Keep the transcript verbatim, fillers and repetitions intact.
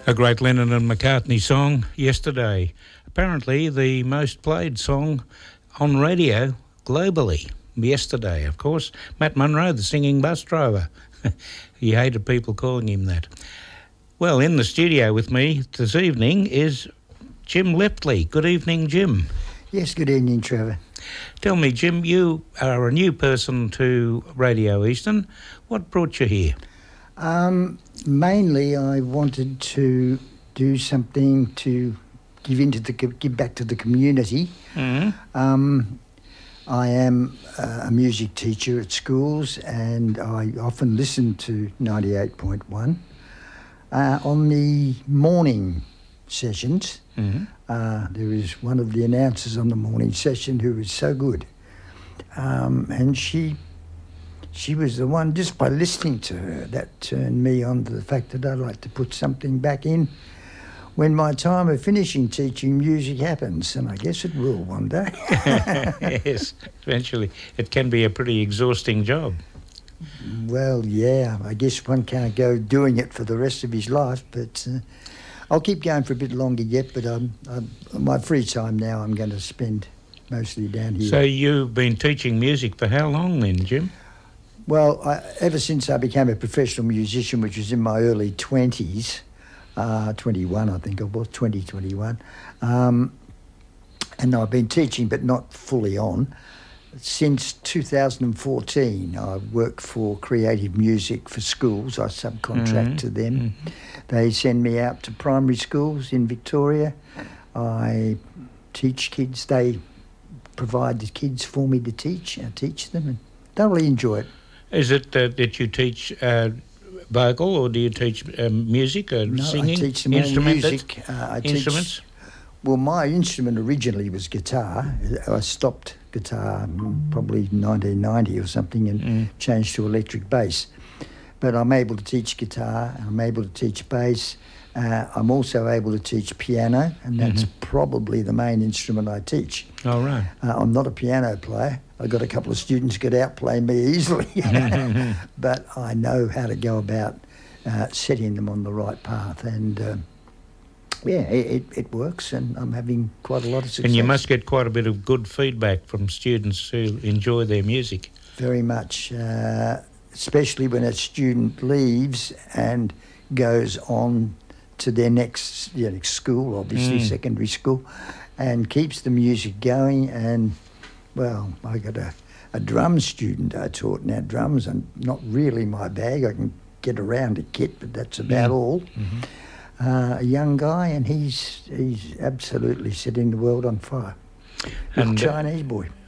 A great Lennon and McCartney song, Yesterday. Apparently the most played song on radio globally. Yesterday, of course. Matt Munro, the singing bus driver. He hated people calling him that. Well, in the studio with me this evening is Jim Lepley. Good evening, Jim. Yes, good evening, Trevor. Tell me, Jim, you are a new person to Radio Eastern. What brought you here? Um, mainly, I wanted to do something to give into the give back to the community. Mm-hmm. Um, I am uh, a music teacher at schools, and I often listen to ninety-eight point one uh, on the morning sessions. Mm-hmm. Uh, there is one of the announcers on the morning session who is so good, um, and she. She was the one, just by listening to her, that turned me on to the fact that I'd like to put something back in when my time of finishing teaching music happens, and I guess it will one day. Yes, eventually. It can be a pretty exhausting job. Well, yeah, I guess one can't go doing it for the rest of his life, but uh, I'll keep going for a bit longer yet, but um, I'm, my free time now I'm going to spend mostly down here. So you've been teaching music for how long then, Jim? Well, I, ever since I became a professional musician, which was in my early twenties, uh, twenty-one I think I was, twenty, twenty-one, um, and I've been teaching but not fully on. Since two thousand fourteen, I work for Creative Music for schools. I subcontract Mm-hmm. to them. Mm-hmm. They send me out to primary schools in Victoria. I teach kids. They provide the kids for me to teach. I teach them and thoroughly enjoy it. Is it uh, that you teach uh, vocal, or do you teach um, music or No, singing? I teach them all Instrumented? music. Uh, I Instruments? Teach, well, my instrument originally was guitar. I stopped guitar in probably nineteen ninety or something and Mm. changed to electric bass. But I'm able to teach guitar. I'm able to teach bass. Uh, I'm also able to teach piano, and that's Mm-hmm. probably the main instrument I teach. Oh, right. Uh, I'm not a piano player. I've got a couple of students who could outplay me easily. But I know how to go about uh, setting them on the right path. And, uh, yeah, it, it works, and I'm having quite a lot of success. And you must get quite a bit of good feedback from students who enjoy their music. Very much, uh, especially when a student leaves and goes on to their next, you know, school, obviously Mm. secondary school, and keeps the music going. And, well, I got a, a drum student I taught. Now, drums are not really my bag. I can get around a kit, but that's about Mm. all. Mm-hmm. Uh, a young guy, and he's he's absolutely setting the world on fire. And, Little uh, Chinese boy.